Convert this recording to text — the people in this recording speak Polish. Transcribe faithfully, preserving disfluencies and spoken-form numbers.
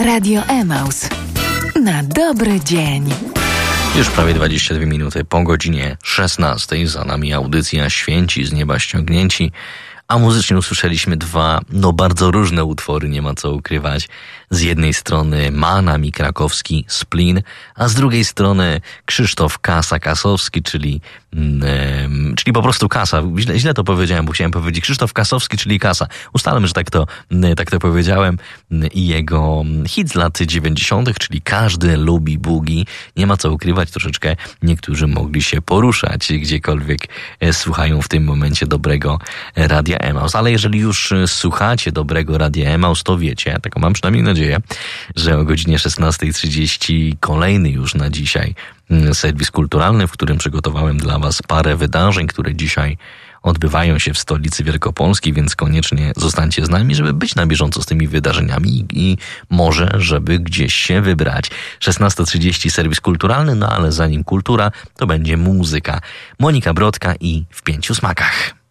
Radio Emaus. Na dobry dzień. Już prawie dwadzieścia dwie minuty po godzinie szesnastej. Za nami audycja Święci z nieba ściągnięci. A muzycznie usłyszeliśmy dwa, no bardzo różne utwory, nie ma co ukrywać. Z jednej strony Manam i krakowski Splin, a z drugiej strony Krzysztof Kasa-Kasowski, czyli, mm, czyli po prostu Kasa. Źle, źle to powiedziałem, bo chciałem powiedzieć Krzysztof Kasowski, czyli Kasa. Ustalmy, że tak to, tak to powiedziałem. I jego hit z lat dziewięćdziesiątych, czyli Każdy lubi bugi. Nie ma co ukrywać, troszeczkę niektórzy mogli się poruszać, gdziekolwiek słuchają w tym momencie dobrego radia Emaus. Ale jeżeli już słuchacie dobrego radia Emaus, to wiecie, taką mam przynajmniej nadzieję, że o godzinie szesnastej trzydzieści kolejny już na dzisiaj serwis kulturalny, w którym przygotowałem dla Was parę wydarzeń, które dzisiaj odbywają się w stolicy wielkopolskiej, więc koniecznie zostańcie z nami, żeby być na bieżąco z tymi wydarzeniami i może, żeby gdzieś się wybrać. szesnasta trzydzieści serwis kulturalny, no ale zanim kultura, to będzie muzyka. Monika Brodka i W pięciu smakach.